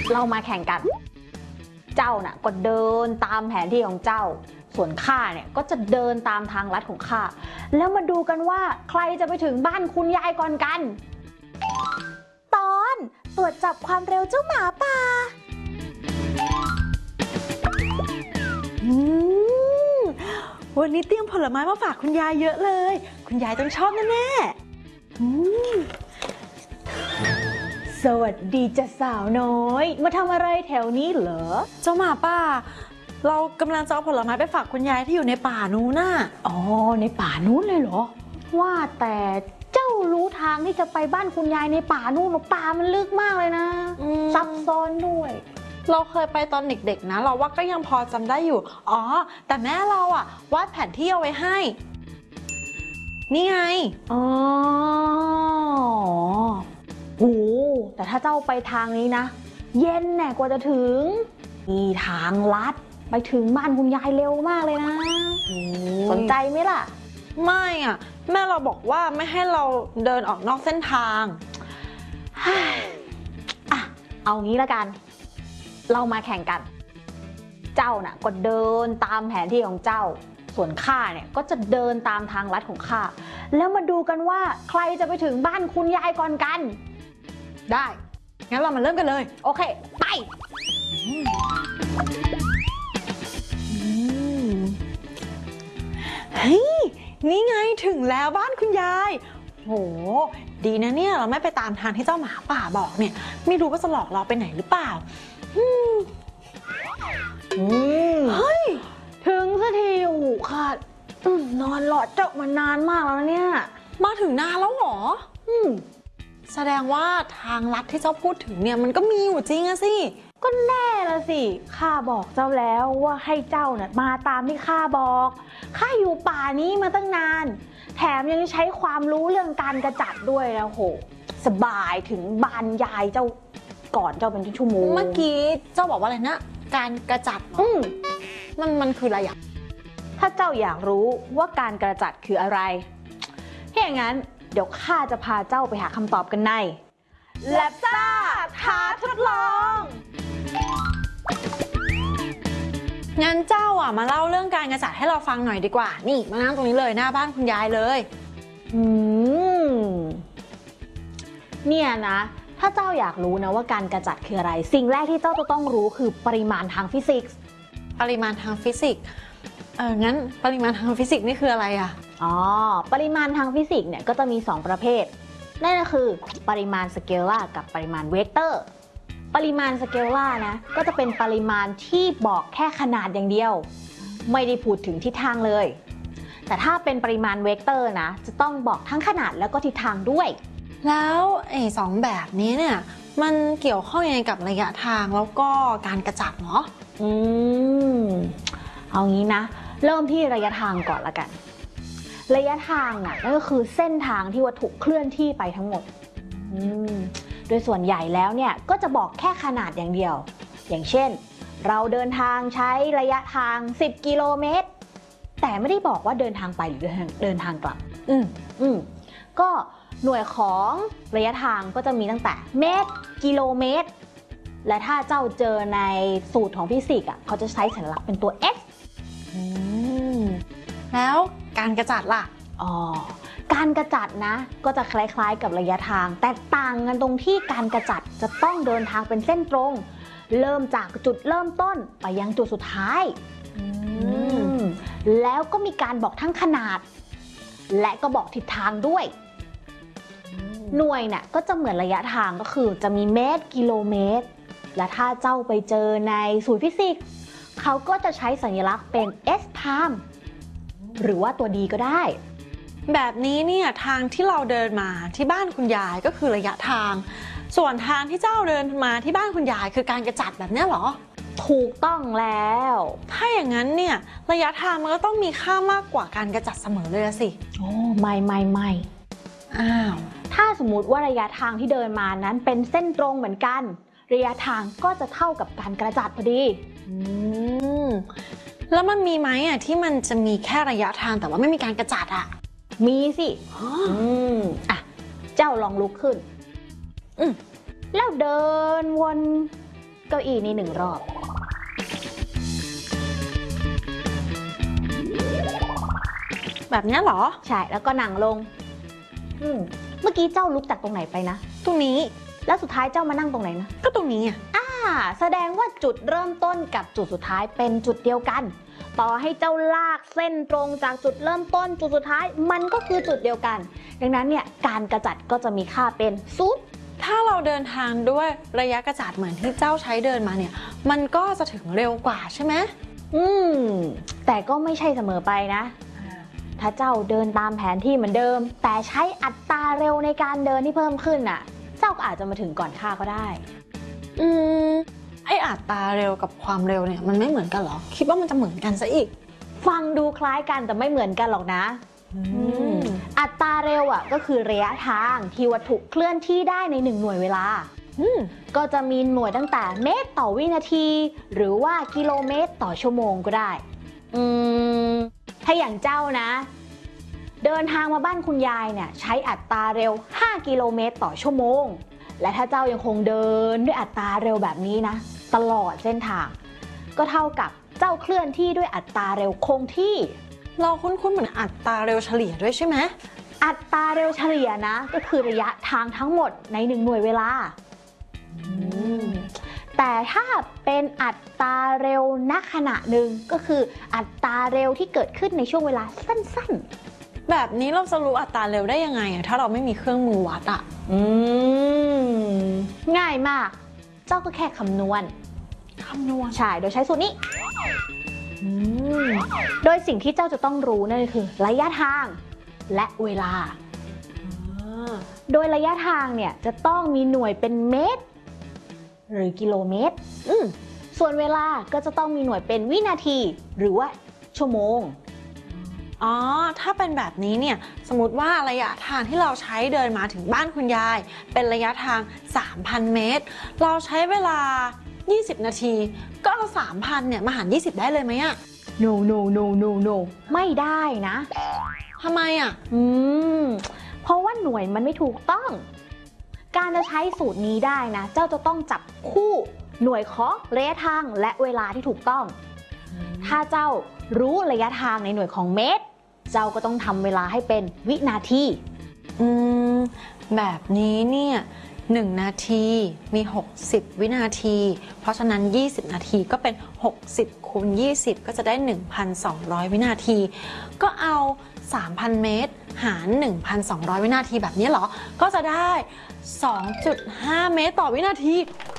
เรามาแข่งกันเจ้าน่ะก็เดินตามแผนที่ของเจ้าส่วนข้าเนี่ยก็จะเดินตามทางลัดของข้าแล้วมาดูกันว่าใครจะไปถึงบ้านคุณยายก่อนกันตอนตรวจจับความเร็วเจ้าหมาป่าวันนี้เตรียมผลไม้มาฝากคุณยายเยอะเลยคุณยายต้องชอบแน่สวัสดีจ้ะสาวน้อยมาทำอะไรแถวนี้เหรอเจ้าหมาป่าเรากำลังจะเอาผลไม้ไปฝากคุณยายที่อยู่ในป่านู้นน่ะอ๋อในป่านู้นเลยเหรอว่าแต่เจ้ารู้ทางที่จะไปบ้านคุณยายในป่านู้นหรอป่ามันลึกมากเลยนะซับซ้อนด้วยเราเคยไปตอนเด็กๆนะเราว่าก็ยังพอจำได้อยู่อ๋อแต่แม่เราอะวาดแผนที่เอาไว้ให้นี่ไงอ๋อโหแต่ถ้าเจ้าไปทางนี้นะเย็นแน่กว่าจะถึงมีทางลัดไปถึงบ้านคุณยายเร็วมากเลยนะสนใจไหมล่ะไม่อะแม่เราบอกว่าไม่ให้เราเดินออกนอกเส้นทางอ่ะเอางี้ละกันเรามาแข่งกันเจ้าน่ะก็เดินตามแผนที่ของเจ้าส่วนข้าเนี่ยก็จะเดินตามทางลัดของข้าแล้วมาดูกันว่าใครจะไปถึงบ้านคุณยายก่อนกันได้งั้นเรามาเริ่มกันเลยโอเคไปเฮ้ยนี่ไงถึงแล้วบ้านคุณยายโหดีนะเนี่ยเราไม่ไปตามทางที่เจ้าหมาป่าบอกเนี่ยไม่รู้ว่าจะหลอกเราไปไหนหรือเปล่าเฮ้ยถึงสักทีโอ้โหค่ะนอนหลอดเจ้ามานานมากแล้วเนี่ยมาถึงนานแล้วเหรอแสดงว่าทางลัดที่เจ้าพูดถึงเนี่ยมันก็มีอยู่จริงอะสิก็แน่ละสิข้าบอกเจ้าแล้วว่าให้เจ้าเนี่ยมาตามที่ข้าบอกข้าอยู่ป่านี้มาตั้งนานแถมยังใช้ความรู้เรื่องการกระจัดด้วยนะโหสบายถึงบ้านยายเจ้าก่อนเจ้าเป็นชั่วโมงเมื่อกี้เจ้าบอกว่าอะไรนะการกระจัดมันคืออะไรอะถ้าเจ้าอยากรู้ว่าการกระจัดคืออะไรถ้าอย่างนั้นเดี๋ยวข้าจะพาเจ้าไปหาคำตอบกันในแลบซ่าท้าทดลองงั้นเจ้าอ่ะมาเล่าเรื่องการกระจัดให้เราฟังหน่อยดีกว่านี่มานั่งตรงนี้เลยหน้าบ้านคุณยายเลยเนี่ยนะถ้าเจ้าอยากรู้นะว่าการกระจัดคืออะไรสิ่งแรกที่เจ้าจะต้องรู้คือปริมาณทางฟิสิกส์ปริมาณทางฟิสิกส์งั้นปริมาณทางฟิสิกส์นี่คืออะไรอ่ะอ๋อปริมาณทางฟิสิกส์เนี่ยก็จะมี2ประเภทนั่นก็คือปริมาณสเกลาร์กับปริมาณเวกเตอร์ปริมาณสเกลาร์นะก็จะเป็นปริมาณที่บอกแค่ขนาดอย่างเดียวไม่ได้พูดถึงทิศทางเลยแต่ถ้าเป็นปริมาณเวกเตอร์นะจะต้องบอกทั้งขนาดแล้วก็ทิศทางด้วยแล้วไอ้สองแบบนี้เนี่ยมันเกี่ยวข้องยังไงกับระยะทางแล้วก็การกระจัดเนาะเอางี้นะเริ่มที่ระยะทางก่อนละกันระยะทางน่ะนั่นก็คือเส้นทางที่วัตถุเคลื่อนที่ไปทั้งหมดโดยส่วนใหญ่แล้วเนี่ยก็จะบอกแค่ขนาดอย่างเดียวอย่างเช่นเราเดินทางใช้ระยะทาง10กิโลเมตรแต่ไม่ได้บอกว่าเดินทางไปหรือเดินทางกลับก็หน่วยของระยะทางก็จะมีตั้งแต่เมตรกิโลเมตรและถ้าเจ้าเจอในสูตรของฟิสิกส์เขาจะใช้สัญลักษณ์เป็นตัว x แล้วการกระจัดล่ะการกระจัดนะก็จะคล้ายๆกับระยะทางแต่ต่างกันตรงที่การกระจัดจะต้องเดินทางเป็นเส้นตรงเริ่มจากจุดเริ่มต้นไปยังจุดสุดท้ายแล้วก็มีการบอกทั้งขนาดและก็บอกทิศทางด้วยหน่วยเนี่ยก็จะเหมือนระยะทางก็คือจะมีเมตรกิโลเมตรและถ้าเจ้าไปเจอในสูตรฟิสิกส์เขาก็จะใช้สัญลักษณ์เป็น s prime หรือว่าตัว d ก็ได้แบบนี้เนี่ยทางที่เราเดินมาที่บ้านคุณยายก็คือระยะทางส่วนทางที่เจ้าเดินมาที่บ้านคุณยายคือการกระจัดแบบนี้เหรอถูกต้องแล้วถ้าอย่างนั้นเนี่ยระยะทางมันก็ต้องมีค่ามากกว่าการกระจัดเสมอเลยสิโอ้ไม่อ้าวถ้าสมมุติว่าระยะทางที่เดินมานั้นเป็นเส้นตรงเหมือนกันระยะทางก็จะเท่ากับการกระจัดพอดีแล้วมันมีไหมอ่ะที่มันจะมีแค่ระยะทางแต่ว่าไม่มีการกระจัดอ่ะมีสิเจ้าลองลุกขึ้นแล้วเดินวนเก้าอี้นี้1 รอบแบบเนี้ยเหรอใช่ แล้วก็นั่งลงเมื่อกี้เจ้าลุกจากตรงไหนไปนะตรงนี้แล้วสุดท้ายเจ้ามานั่งตรงไหนนะก็ตรงนี้อ่ะแสดงว่าจุดเริ่มต้นกับจุดสุดท้ายเป็นจุดเดียวกัน ต่อให้เจ้าลากเส้นตรงจากจุดเริ่มต้นจุดสุดท้ายมันก็คือจุดเดียวกัน ดังนั้นเนี่ยการกระจัดก็จะมีค่าเป็นศูนย์ถ้าเราเดินทางด้วยระยะกระจาดเหมือนที่เจ้าใช้เดินมาเนี่ยมันก็จะถึงเร็วกว่าใช่ไหมแต่ก็ไม่ใช่เสมอไปนะ ถ้าเจ้าเดินตามแผนที่เหมือนเดิม แต่ใช้อัตราเร็วในการเดินที่เพิ่มขึ้นน่ะ เจ้าก็อาจจะมาถึงก่อนข้าก็ได้ไออัตราเร็วกับความเร็วเนี่ยมันไม่เหมือนกันเหรอคิดว่ามันจะเหมือนกันซะอีกฟังดูคล้ายกันแต่ไม่เหมือนกันหรอกนะ อัตราเร็วอ่ะก็คือระยะทางที่วัตถุเคลื่อนที่ได้ใน1 หน่วยเวลาก็จะมีหน่วยตั้งแต่เมตรต่อวินาที หรือว่ากิโลเมตรต่อชั่วโมงก็ได้ถ้าอย่างเจ้านะ เดินทางมาบ้านคุณยายเนี่ยใช้อัตราเร็ว5 กิโลเมตรต่อชั่วโมงและถ้าเจ้ายังคงเดินด้วยอัตราเร็วแบบนี้นะตลอดเส้นทางก็เท่ากับเจ้าเคลื่อนที่ด้วยอัตราเร็วคงที่เราคุ้นๆเหมือนอัตราเร็วเฉลี่ยด้วยใช่ไหมอัตราเร็วเฉลี่ยนะก็คือระยะทางทั้งหมดใน1 หน่วยเวลาแต่ถ้าเป็นอัตราเร็วณขณะหนึ่งก็คืออัตราเร็วที่เกิดขึ้นในช่วงเวลาสั้นๆแบบนี้เราจะรู้อัตราเร็วได้ยังไงถ้าเราไม่มีเครื่องมือวัดอ่ะง่ายมากเจ้าก็แค่คำนวณใช่โดยใช้สูตรนี้โดยสิ่งที่เจ้าจะต้องรู้นั่นก็คือระยะทางและเวลาโดยระยะทางเนี่ยจะต้องมีหน่วยเป็นเมตรหรือกิโลเมตรส่วนเวลาก็จะต้องมีหน่วยเป็นวินาทีหรือว่าชั่วโมงถ้าเป็นแบบนี้เนี่ยสมมติว่าระยะทางที่เราใช้เดินมาถึงบ้านคุณยายเป็นระยะทาง 3,000 เมตรเราใช้เวลา20 นาทีก็เอา 3,000 เนี่ยมาหาร20ได้เลยไหมอะ no ไม่ได้นะทำไมอะเพราะว่าหน่วยมันไม่ถูกต้องการจะใช้สูตรนี้ได้นะเจ้าจะต้องจับคู่หน่วยของระยะทางและเวลาที่ถูกต้องถ้าเจ้ารู้ระยะทางในหน่วยของเมตรเจ้าก็ต้องทำเวลาให้เป็นวินาทีแบบนี้เนี่ย1 นาทีมี60 วินาทีเพราะฉะนั้น20 นาทีก็เป็น60 คูณ 20ก็จะได้ 1,200 วินาทีก็เอา 3,000 เมตรหาร 1,200 วินาทีแบบนี้เหรอก็จะได้ 2.5 เมตรต่อวินาที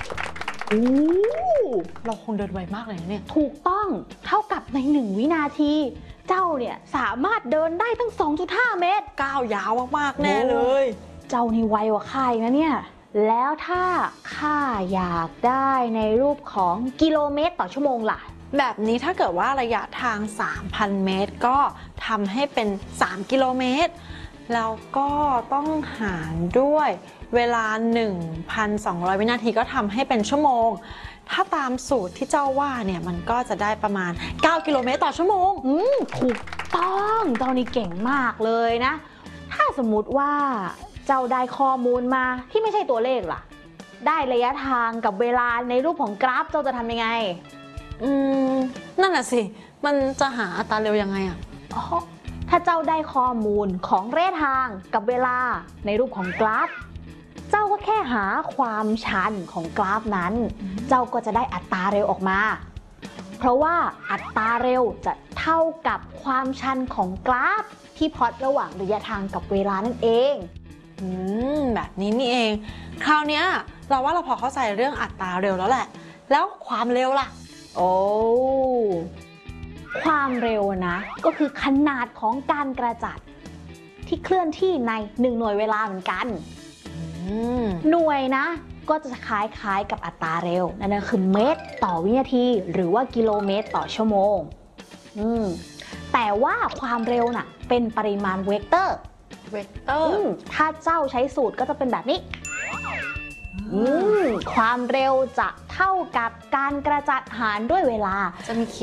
เราคงเดินไวมากเลยนะเนี่ยถูกต้องเท่ากับใน1 วินาทีเจ้าเนี่ยสามารถเดินได้ตั้ง 2.5 เมตรก้าวยาวมากๆแน่เลยเจ้านี่ไวกว่าข้านะเนี่ยแล้วถ้าข้าอยากได้ในรูปของกิโลเมตรต่อชั่วโมงล่ะแบบนี้ถ้าเกิดว่าระยะทาง 3,000 เมตรก็ทำให้เป็น3 กิโลเมตรแล้วก็ต้องหารด้วยเวลา 1,200 วินาทีก็ทำให้เป็นชั่วโมงถ้าตามสูตรที่เจ้าว่าเนี่ยมันก็จะได้ประมาณ9 กิโลเมตรต่อชั่วโมงถูกต้องเจ้านี่เก่งมากเลยนะถ้าสมมุติว่าเจ้าได้ข้อมูลมาที่ไม่ใช่ตัวเลขล่ะได้ระยะทางกับเวลาในรูปของกราฟเจ้าจะทำยังไงนั่นแหละสิมันจะหาอัตราเร็วยังไงอะถ้าเจ้าได้ข้อมูลของระยะทางกับเวลาในรูปของกราฟเจ้าก็แค่หาความชันของกราฟนั้นเจ้าก็จะได้อัตราเร็วออกมาเพราะว่าอัตราเร็วจะเท่ากับความชันของกราฟที่พลอตระหว่างระยะทางกับเวลานั่นเองแบบนี้นี่เองคราวนี้เราว่าเราพอเข้าใจเรื่องอัตราเร็วแล้วแหละแล้วความเร็วล่ะความเร็วนะก็คือขนาดของการกระจัดที่เคลื่อนที่ใน1 หน่วยเวลาเหมือนกันหน่วยนะก็จะคล้ายๆกับอัตราเร็วนั่นก็คือเมตรต่อวินาทีหรือว่ากิโลเมตรต่อชั่วโมงแต่ว่าความเร็วน่ะเป็นปริมาณเวกเตอร์ถ้าเจ้าใช้สูตรก็จะเป็นแบบนี้ความเร็วจะเท่ากับการกระจัดหารด้วยเวลาจะมีขี